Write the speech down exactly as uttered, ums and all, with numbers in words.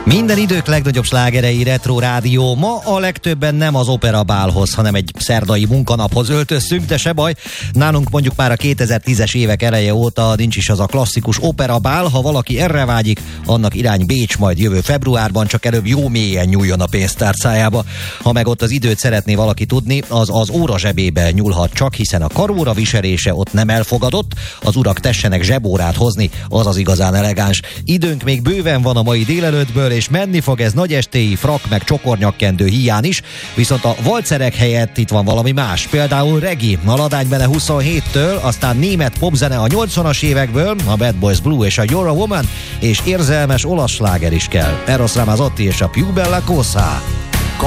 Minden idők legnagyobb slágerei Retro Rádió. Ma a legtöbben nem az opera bálhoz, hanem egy szerdai munkanaphoz öltözünk, de se baj. Nálunk mondjuk már a kétezer-tízes évek eleje óta nincs is az a klasszikus opera bál. Ha valaki erre vágyik, annak irány Bécs majd jövő februárban, csak előbb jó mélyen nyúljon a pénztárcájába. Ha meg ott az időt szeretné valaki tudni, az az óra zsebébe nyúlhat csak, hiszen a karóra viselése ott nem elfogadott. Az urak tessenek zsebórát hozni, az az igazán elegáns. Időnk még bőven van a mai délelőttből, és menni fog ez nagyestéi frak meg csokornyakkendő híján is, viszont a valcerek helyett itt van valami más, például regi, a ladánybele huszonhéttől, aztán német popzene a nyolcvanas évekből, a Bad Boys Blue és a You're a Woman, és érzelmes olasz sláger is kell. Eros Ramazzotti és a Più Bella Cosa.